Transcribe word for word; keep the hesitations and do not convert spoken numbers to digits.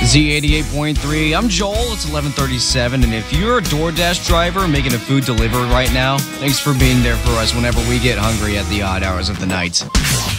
Z eighty-eight point three. I'm Joel. It's eleven thirty-seven. And if you're a DoorDash driver making a food delivery right now, thanks for being there for us whenever we get hungry at the odd hours of the night.